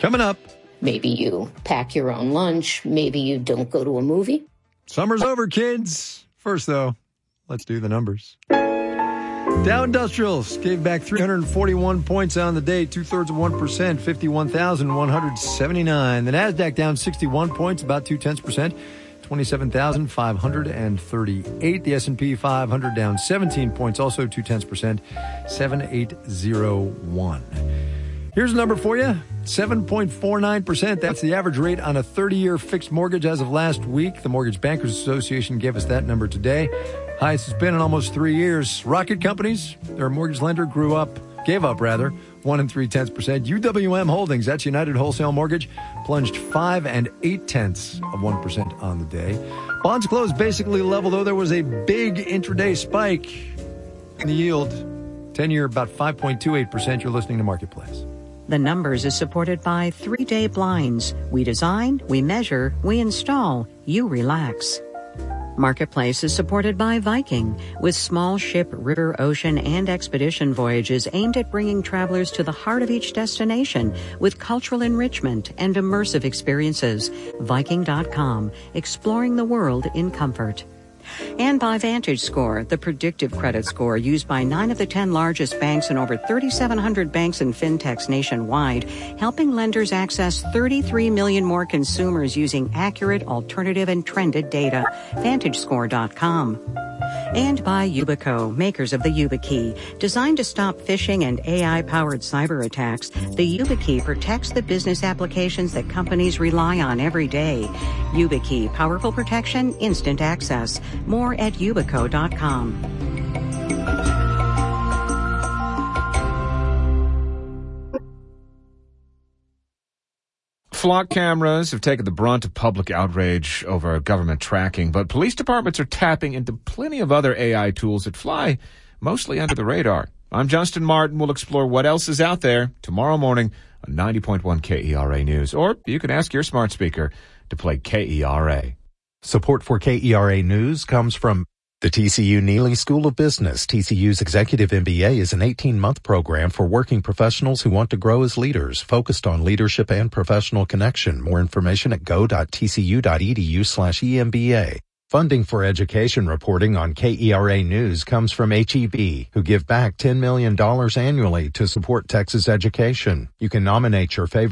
Coming up. Maybe you pack your own lunch. Maybe you don't go to a movie. Summer's over, kids. First, though, let's do the numbers. Dow Industrials gave back 341 points on the day, 2/3 of 1%, 51,179. The NASDAQ down 61 points, about 0.2%, 27,538. The S&P 500 down 17 points, also 0.2%, 7,801. Here's a number for you, 7.49%. That's the average rate on a 30-year fixed mortgage as of last week. The Mortgage Bankers Association gave us that number today. Highest it's been in almost 3 years. Rocket Companies, their mortgage lender, gave up 1 3/10%. UWM Holdings, that's United Wholesale Mortgage, plunged 5 8/10% on the day. Bonds closed basically level, though there was a big intraday spike in the yield. 10-year about 5.28%. You're listening to Marketplace. The Numbers is supported by 3-Day Blinds. We design, we measure, we install, you relax. Marketplace is supported by Viking, with small ship, river, ocean, and expedition voyages aimed at bringing travelers to the heart of each destination with cultural enrichment and immersive experiences. Viking.com, exploring the world in comfort. And by VantageScore, the predictive credit score used by 9 of the 10 largest banks and over 3,700 banks and fintechs nationwide, helping lenders access 33 million more consumers using accurate, alternative, and trended data. VantageScore.com. And by Yubico, makers of the YubiKey. Designed to stop phishing and AI-powered cyber attacks, the YubiKey protects the business applications that companies rely on every day. YubiKey, powerful protection, instant access. More at Yubico.com. Flock cameras have taken the brunt of public outrage over government tracking, but police departments are tapping into plenty of other AI tools that fly mostly under the radar. I'm Justin Martin. We'll explore what else is out there tomorrow morning on 90.1 KERA News. Or you can ask your smart speaker to play KERA. Support for KERA News comes from the TCU Neely School of Business. TCU's Executive MBA is an 18-month program for working professionals who want to grow as leaders, focused on leadership and professional connection. More information at go.tcu.edu/EMBA. Funding for education reporting on KERA News comes from HEB, who give back $10 million annually to support Texas education. You can nominate your favorite